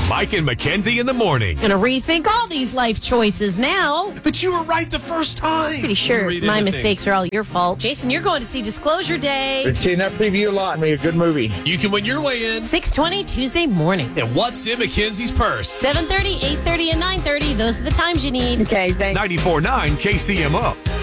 Mike and Mackenzie in the morning. Gonna rethink all these life choices now. But you were right the first time. Pretty sure my mistakes are all your fault. Jason, you're going to see Disclosure Day. Been seeing that preview a lot. Made a good movie. You can win your way in. 6:20 Tuesday morning. And what's in Mackenzie's purse? 7:30, 8:30, and 9:30. Those are the times you need. Okay, thanks. 94.9 KCMO.